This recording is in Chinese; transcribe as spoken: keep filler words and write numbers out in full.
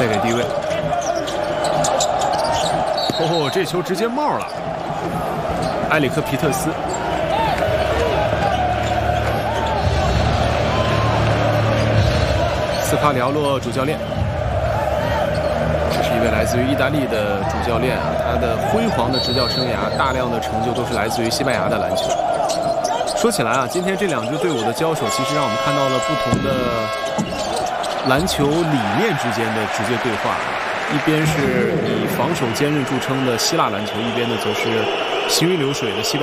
再给低位。哦，这球直接冒了。埃里克皮特斯。斯卡里奥洛主教练，这是一位来自于意大利的主教练啊，他的辉煌的执教生涯，大量的成就都是来自于西班牙的篮球。说起来啊，今天这两支队伍的交手，其实让我们看到了不同的篮球理念之间的直接对话。一边是以防守坚韧著称的希腊篮球，一边的则是行云流水的西班牙。